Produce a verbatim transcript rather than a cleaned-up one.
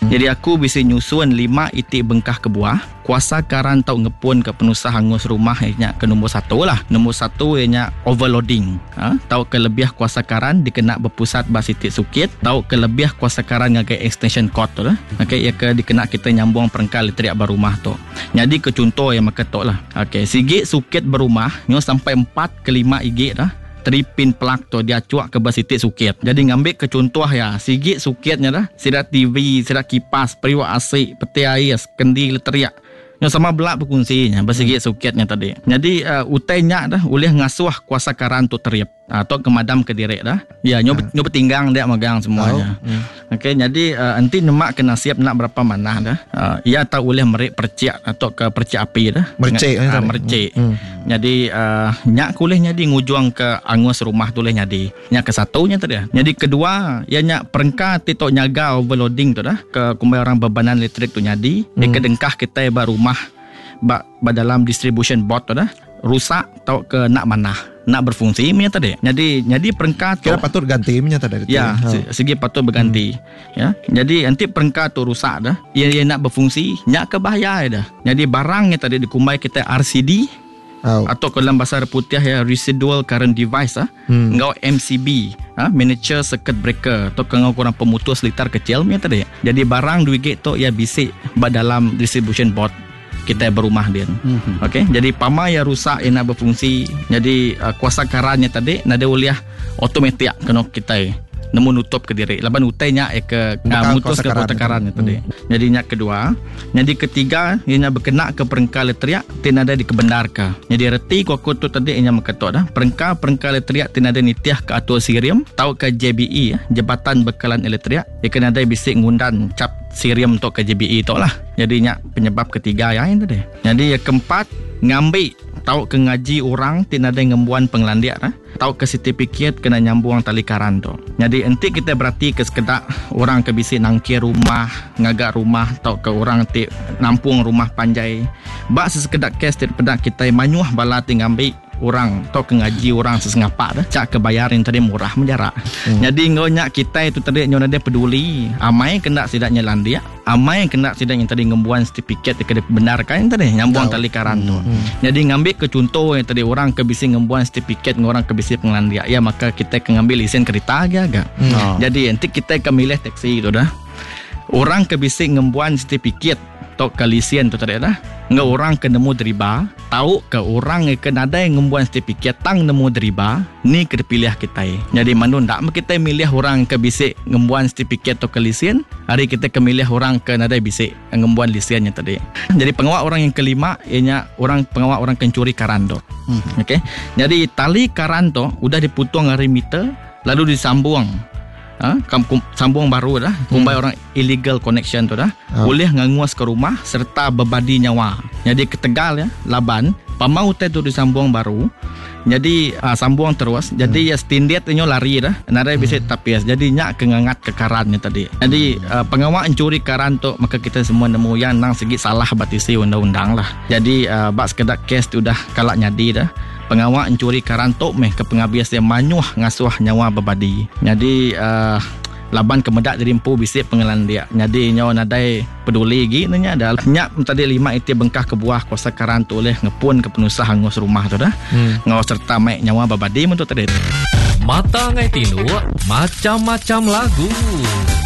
Hmm. Jadi aku bisa nyusun lima itik bengkah ke buah. Kuasa karan tau ngepun ke penusah hangus rumah ianya ke nombor satu lah. Nombor satu ianya overloading. Ha? Tau kelebihan kuasa karan dikena berpusat bas itik sukit. Tau kelebihan kuasa karan ngagai extension cord tu lah. Okay, ia ke dikena kita nyambung perengkal elektrik berumah tu. Jadi ke contoh yang makatok lah. Okay, sigit sukit berumah nyo sampai empat ke lima igit dah. Three pin plug tu dia cuak ke bas itik sukit. Jadi ngambil ke contoh ya, sigit sukitnya dah, sidat T V, sidat kipas, periwak asik, peti air, kendi teriak. Yang sama belak berfungsinya bersigit sukitnya tadi. Jadi uh, utainya dah boleh ngasuh kuasa karan tu teriap atau kemadam ke direk dah. Ya nyob ha. nyob tinggang dia megang semuanya. Oh. Hmm. Okey, jadi uh, nanti nemak kena siap nak berapa mana dah. Uh, ia tak boleh merik perciak atau ke perciak api dah. Mercik uh, mercik. Hmm. Jadi uh, nyak boleh jadi ngujung ke angus rumah tu boleh jadi. Nyak ke satunya tadi. Jadi kedua, ia nyak perengka titok nyaga overloading tu dah ke kumbai orang bebanan elektrik tu nyadi. Hmm. Dia kedengkah kita baru rumah ba, ba dalam distribution board tu dah rusak tau ke nak manah nak berfungsi punya tadi. Jadi jadi perengkat tu kira patut ganti punya tadi. Ya, ha. Segi patut berganti. Hmm. Ya. Jadi nanti perengkat tu rusak dah. Ia, ia nak berfungsi, nyak ke bahaya dah. Jadi barangnya tadi dikumbai kita R C D. Oh. Atau dalam bahasa putih ya residual current device ah. Hmm. Ngau M C B, ah miniature circuit breaker atau ngau kurang pemutus litar kecil punya tadi. Jadi barang duit gate tu ia bisik ba dalam distribution board kita berumah dia. Mm-hmm. Okey, jadi pama yang rusak yang nak berfungsi. Jadi uh, kuasa karannya tadi nada uliah otomatik kena kita nemu nutup ke diri. Laban utainya eh ke uh, mutus ke kuasa karannya tadi. Hmm. Jadi yang kedua, jadi ketiga ianya berkena ke perengkal elektrik tinada dikebenar ke. Jadi reti kuku tu tadi ianya makatok dah. Perengkal perengkal elektrik tinada nitiah ke atur sirium tau ke J B E Jabatan Bekalan Elektrik. Ia kena ada bisik ngundan cap sirium untuk ke J B E tu lah. Jadi nyak penyebab ketiga ya yang tadi. Jadi yang keempat ngambil tahu ke ngaji orang tinada ngembuan penglandiak dah. Tahu ke sertifikat kena nyambung tali karan tu. Jadi enti kita berarti ke sekedar orang ke bisik nangkir rumah, ngagak rumah, tahu ke orang ti nampung rumah panjai. Bak sesekedar kes daripada kita manyuh bala ti ngambil orang atau ke ngaji orang sesengapak dah cak kebayarin tadi murah menjarak. Hmm. Jadi ngonyak kita itu tadi nyonya dia peduli. Amai kena sidaknya landia, amai kena sidaknya tadi ngembuan sertifikat ke benarkan tadi nyambung tali karan tu. Hmm. Jadi ngambil ke contoh yang tadi orang ke bising ngembuan sertifikat orang ke bising penglandia. Ya maka kita ke ngambil lesen kereta agak. Hmm. Oh. Jadi nanti kita ke milih taksi itu dah. Orang ke bising ngembuan sertifikat atau ke lesen tu tadi dah. Nggak orang ke nemu deriba, tahu ke orang ke nada yang ngembuan sertifikat tang nemu deriba, ni ke pilih kita. Jadi manun tak kita milih orang ke bisik ngembuan sertifikat atau ke lesen, hari kita ke milih orang ke nada bisik ngembuan lesennya tadi. Jadi pengawal orang yang kelima ianya orang pengawal orang kencuri karan tu. Hmm. Okey. Jadi tali karan tu udah diputung dari meter lalu disambung. Ha, kampung sambung baru dah kumbai hmm. orang illegal connection tu dah oh. boleh nganguas ke rumah serta bebadi nyawa. Jadi ketegal ya laban pamau tu disambung baru. Jadi uh, sambung terus. Jadi hmm. ya stindiat inyo lari dah. Nada hmm. bisa tapias. Jadi nyak kengangat ke karannya tadi. Jadi uh, pengawal mencuri karan tu maka kita semua nemu yang nang segi salah batisi undang-undang lah. Jadi uh, bak sekedar kes tu dah kalak nyadi dah. Pengawal mencuri karantok meh ke penghabis yang manyuh ngasuh nyawa bebadi. Jadi uh, laban kemedak jadi empu bisik pengelan dia. Jadi nyawa nadai peduli lagi nanya dah. Nyak tadi lima itu bengkah ke buah kuasa karantok oleh ngepun ke penusah hangus rumah tu dah. Hmm. Ngau serta mek nyawa bebadi untuk tadi. Mata ngai tinu macam-macam lagu.